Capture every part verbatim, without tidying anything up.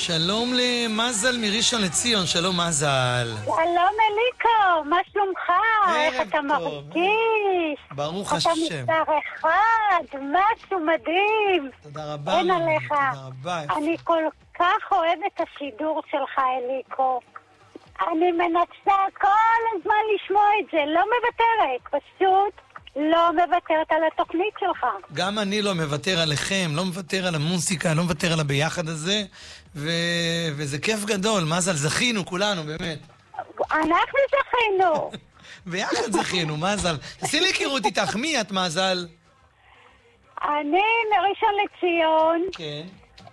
שלום למזל מראשון לציון, שלום מזל. שלום אליקו, מה שלומך? איך אתה מרגיש? ברוך השם. אתה מספר אחד, משהו מדהים. תודה רבה. אין עליך. תודה רבה. אני כל כך אוהבת את השידור שלך אליקו. אני מנסה כל הזמן לשמוע את זה, לא מוותרת, פשוט לא מוותרת על התוכנית שלך. גם אני לא מוותר עליכם, לא מוותר על המוסיקה, לא מוותר על הביחד הזה, ו... וזה כיף גדול, מזל, זכינו כולנו, באמת. אנחנו זכינו. ביחד זכינו, מזל. תעשי לי היכרות איתך, מי את, מזל? אני מראשון לציון. כן.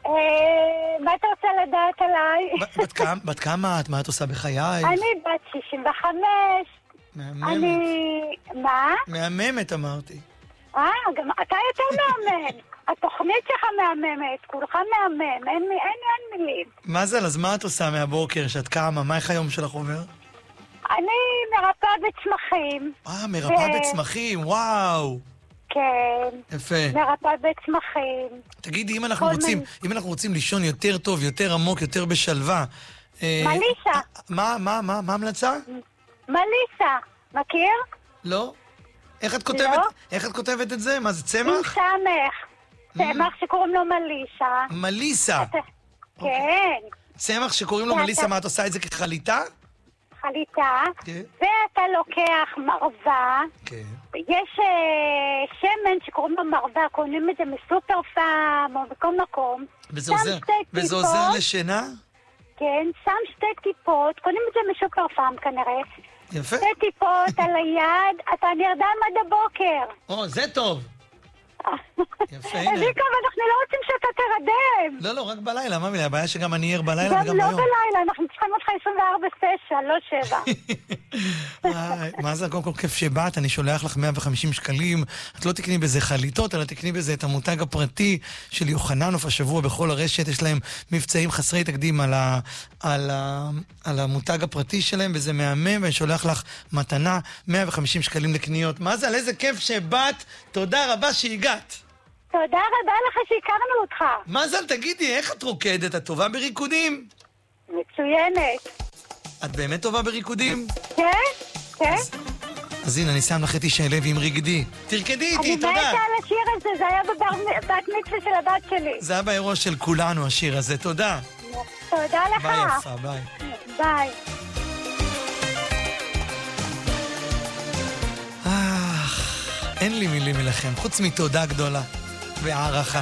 מה אתה רוצה לדעת עליי? בת כמה, בת כמה את? מה את עושה בחיי? אני בת שישים וחמש. מהממת. אני... מה? מהממת אמרתי. אה, גם אתה יותר מהמם. התוכנית שלך מהממת, כולך מהמם, אין, אין, אין מילים. מזל, אז מה את עושה מהבוקר שאת קמה? מה איך היום שלך עובר? אני מרפאה בצמחים. אה, מרפאה ו... בצמחים, וואו. כן. יפה. מרפאה בצמחים. תגידי, אם אנחנו רוצים, מנ... אם אנחנו רוצים לישון יותר טוב, יותר עמוק, יותר בשלווה... מליסה. אה, מה, מה, מה, מה המלצה? מליסה. מכיר? לא. איך את כותבת, לא? איך את כותבת את זה? מה זה, צמח? עם סמך. צמח שקוראים לו מליסה. מליסה. אתה... כן. צמח שקוראים לו מליסה, מה את עושה את זה כחליטה? חליטה, כן. ואתה לוקח מרווה, כן. יש uh, שמן שקוראים לו מרווה, קונים את זה מסופר פארם או בכל מקום. וזה עוזר, וזה עוזר לשינה? כן, שם שתי טיפות, קונים את זה מסופר פארם כנראה. יפה. שתי טיפות על היד, אתה נרדם עד הבוקר. או, זה טוב. יפה, הנה. אליקו, ואנחנו לא רוצים שאתה תרדם. לא, לא, רק בלילה, מה מילה? הבעיה שגם אני ער בלילה וגם גם היום. לא בלילה, אנחנו צריכים אותך עשרים וארבע תשע, לא שבע. מה זה, קודם כל כיף שבאת, אני שולח לך מאה וחמישים שקלים, את לא תקני בזה חליטות, אלא תקני בזה את המותג הפרטי של יוחננוף השבוע בכל הרשת, יש להם מבצעים חסרי תקדים על, ה, על, ה, על המותג הפרטי שלהם, וזה מהמם, ואני שולח לך מתנה, מאה וחמישים שקלים לקניות. מה זה, על איזה כיף שבאת, תודה רבה שהגעת. תודה רבה לך שהכרנו אותך. מזל, תגידי, איך את רוקדת? את טובה בריקודים? מצוינת. את באמת טובה בריקודים? כן, כן. אז, אז הנה, אני שם לך את אישה לוי עם רגדי. תרקדי איתי, תודה. אני מתה על השיר הזה, זה היה בבת מצווה של הבת שלי. זה היה באירוע של כולנו, השיר הזה, תודה. תודה לך. ביי יפה, ביי. ביי. אין לי מילים מלכם, חוץ מתודה גדולה והערכה.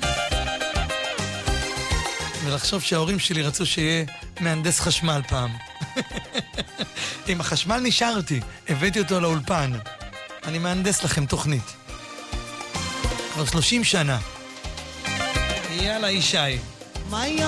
ולחשוב שההורים שלי רצו שיהיה מהנדס חשמל פעם. עם החשמל נשארתי, הבאתי אותו לאולפן. אני מהנדס לכם תוכנית. כבר שלושים שנה. יאללה, ישי. מה